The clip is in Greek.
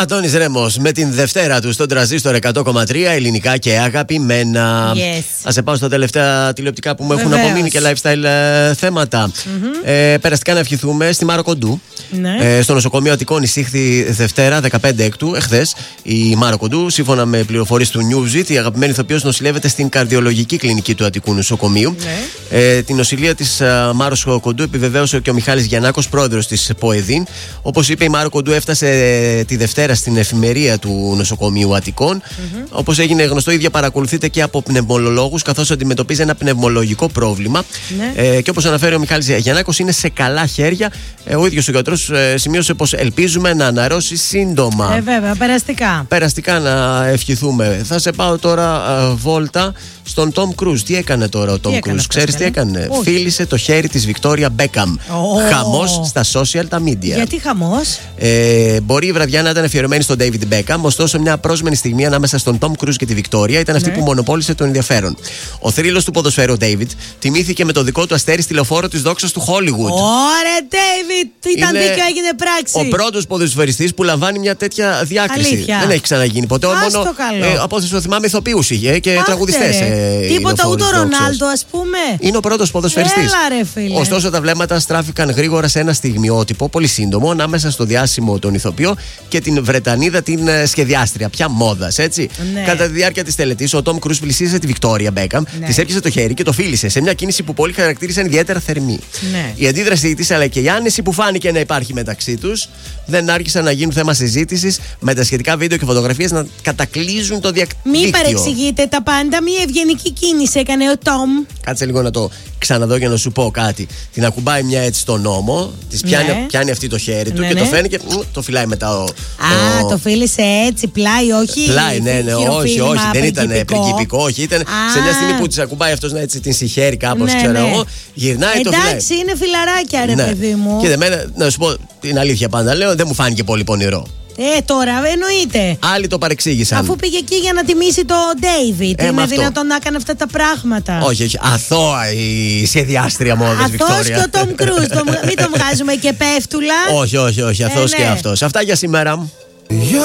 Αντώνης Ρέμος με την Δευτέρα του στον Τρανζίστορ 100,3 ελληνικά και αγαπημένα. Yes. Ας σε πάω στα τελευταία τηλεοπτικά που μου έχουν Βεβαίως. απομείνει και lifestyle θέματα. Περαστικά να ευχηθούμε στη Μάρο Κοντού. Ναι. Στο νοσοκομείο Αττικών εισήχθη Δευτέρα 15 Έκτου, εχθές, η Μάρο Κοντού. Σύμφωνα με πληροφορίες του Newsbeat, η αγαπημένη ηθοποιός νοσηλεύεται στην καρδιολογική κλινική του Αττικού νοσοκομείου. Ναι. Την νοσηλεία της Μάρος Κοντού επιβεβαίωσε και ο Μιχάλης Γιαννάκος, πρόεδρος της ΠΟΕΔΗΝ. Όπως είπε, η Μάρο Κοντού έφτασε τη Δευτέρα στην εφημερία του νοσοκομείου Αττικών. Όπως έγινε γνωστό, η ίδια παρακολουθείται και από πνευμολόγους, καθώς αντιμετωπίζει ένα πνευμολογικό πρόβλημα. Ναι. Και όπως αναφέρει ο Μιχάλης Γιαννάκος, είναι σε καλά χέρια. Ο ίδιος ο γιατρός σημείωσε πως ελπίζουμε να αναρρώσει σύντομα. Βέβαια, περαστικά. Περαστικά να ευχηθούμε. Θα σε πάω τώρα βόλτα στον Τόμ Κρούζ. Τι έκανε τώρα ο Τόμ Κρούζ? Ξέρεις τι έκανε? Φίλησε το χέρι της Βικτόρια Μπέκαμ. Χαμός στα social τα media. Γιατί χαμός? Μπορεί η βραδιά να ήταν αφιερωμένη στον David Μπέκαμ, ωστόσο μια πρόσμενη στιγμή ανάμεσα στον Τόμ Κρούζ και τη Βικτόρια ήταν αυτή που μονοπόλησε τον ενδιαφέρον. Ο θρύλος του ποδοσφαίρου David τιμήθηκε με το δικό του αστέρι στη λεωφόρο της δόξας του Hollywood. Ωραία, David! Ήταν δίκιο, έγινε πράξη. Ο πρώτος ποδοσφαιριστής που λαμβάνει μια τέτοια διάκριση. Αλήθεια. Δεν έχει ξαναγίνει ποτέ. Μόνο από όσο θυμάμαι, ηθοποιούς είχε και τραγουδιστές. Τίποτα, ούτε ο Ρονάλντο, ας πούμε. Είναι ο πρώτος ποδοσφαιριστής. Έλα, ρε, φίλε. Ωστόσο, τα βλέμματα στράφηκαν γρήγορα σε ένα στιγμιότυπο πολύ σύντομο ανάμεσα στο διάσημο τον ηθοποιό και την Βρετανίδα την σχεδιάστρια. Πια μόδας, έτσι. Ναι. Κατά τη διάρκεια της τελετής, ο Τόμ Κρούζ πλησίασε τη Βικτόρια Μπέκαμ, της έπιασε το χέρι και το φίλησε σε μια κίνηση που πολλοί χαρακτήρισαν ιδιαίτερα θερμή. Ναι. Η αντίδρασή της αλλά και η άνεση που φάνηκε να υπάρχει μεταξύ τους δεν άρχισαν να γίνουν θέμα συζήτησης, με τα σχετικά βίντεο και φωτογραφίες να κατακλείζουν το δίκτυο. Μην παρεξηγείτε τα πάντα. Μια ευγενική κίνηση έκανε ο Τόμ. Κάτσε λίγο να το ξαναδώ για να σου πω κάτι. Την ακουμπάει μια έτσι στον ώμο, της πιάνει αυτή το χέρι του και το φαίνει και το φυλάει μετά το φίλησε έτσι, πλάι, όχι. Πλάι, ναι, όχι, δεν ήταν πριγκιπικό, όχι. Ήταν σε μια στιγμή που της ακουμπάει αυτός να έτσι την συγχαίρει κάπως, ξέρω εγώ, γυρνάει το φυλάει. Εντάξει, είναι φιλαράκια, ρε παιδί μου. Και να σου πω την αλήθεια, πάντα λέω, δεν μου φάνηκε πολύ πονηρό. Τώρα εννοείται. Άλλοι το παρεξήγησαν. Αφού πήγε εκεί για να τιμήσει το David. Είναι δυνατόν να έκανε αυτά τα πράγματα? Όχι. Αθώα η σχεδιάστρια μόδας Βικτόρια. Αθώος και ο Τόμ Κρούζ. Μην τον βγάζουμε και πέφτουλα. Όχι. Αθώος και αυτός. Αυτά για σήμερα.